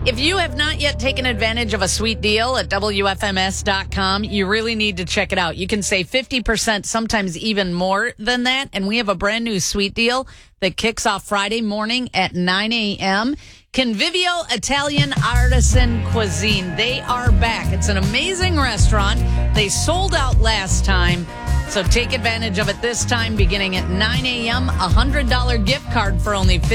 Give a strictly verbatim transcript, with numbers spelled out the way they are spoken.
If you have not yet taken advantage of a sweet deal at W F M S dot com, you really need to check it out. You can save fifty percent, sometimes even more than that. And we have a brand new sweet deal that kicks off Friday morning at nine a.m. Convivio Italian Artisan Cuisine. They are back. It's an amazing restaurant. They sold out last time. So take advantage of it this time beginning at nine a.m. A one hundred dollars gift card for only fifty dollars.